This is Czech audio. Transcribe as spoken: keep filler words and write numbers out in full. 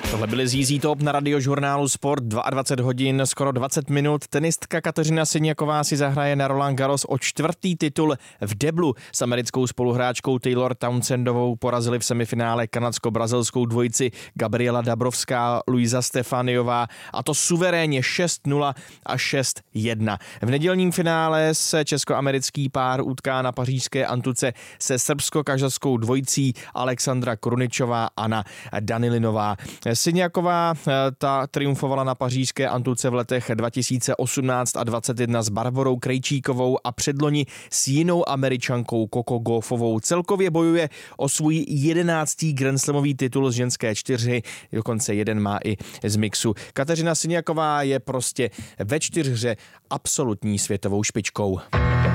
Tohle byly Z Z Top na Radiožurnálu Sport, dvacet dva hodin, skoro dvacet minut. Tenistka Kateřina Siniaková si zahraje na Roland Garros o čtvrtý titul v deblu. S americkou spoluhráčkou Taylor Townsendovou porazili v semifinále kanadsko-brazilskou dvojici Gabriela Dabrowská, Luisa Stefaniová, a to suverénně šest nula a šest jedna. V nedělním finále se česko-americký pár utká na pařížské Antuce se srbsko-kazašskou dvojicí Alexandra Kruničová, Anna Danilinová. Siniaková ta triumfovala na pařížské Antuce v letech dva tisíce osmnáct a dvacet jedna s Barborou Krejčíkovou a předloni s jinou Američankou Coco Gauffovou. Celkově bojuje o svůj jedenáctý grandslamový titul z ženské čtyřhry, dokonce jeden má i z mixu. Kateřina Siniaková je prostě ve čtyřhře absolutní světovou špičkou.